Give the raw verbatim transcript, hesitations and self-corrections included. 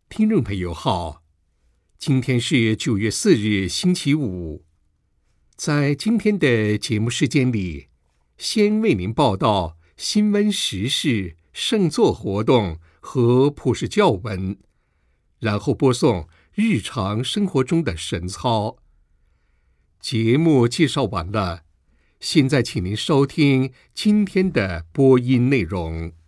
听众朋友好，今天是九月四日星期五。在今天的节目时间里，先为您报道新闻时事、圣作活动和普世教文，然后播送日常生活中的神操。节目介绍完了，现在请您收听今天的播音内容。